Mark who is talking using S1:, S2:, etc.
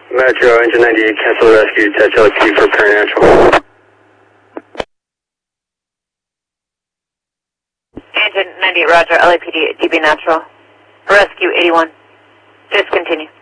S1: Metro, engine 98, cancel rescue, touch LQ for paranatural.
S2: Engine 98, roger, LAPD, DB natural. Rescue 81. Discontinue.